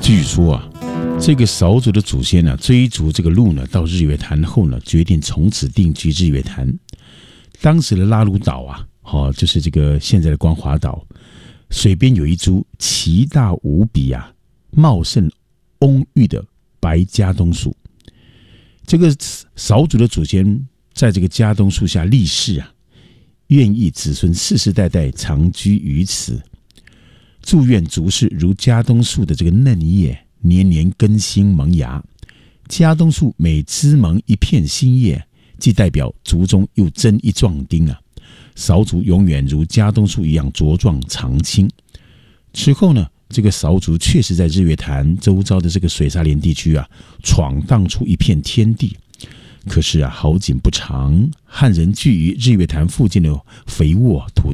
据说啊，这个少主的祖先呢，追逐这个鹿呢，到日月潭后呢，决定从此定居日月潭。当时的拉鲁岛啊，就是这个现在的光华岛，水边有一株奇大无比啊、茂盛蓊郁的白加冬树。这个少主的祖先在这个加冬树下立誓啊，愿意子孙世世代代长居于此，祝愿族氏如加冬树的这个嫩叶年年更新萌芽。加冬树每枝萌一片新叶，即代表族中又增一壮丁啊！少主永远如加冬树一样茁壮长青。此后呢，这个少主确实在日月潭周遭的这个水沙连地区啊，闯荡出一片天地。可是啊，好景不长，汉人居于日月潭附近的肥沃土地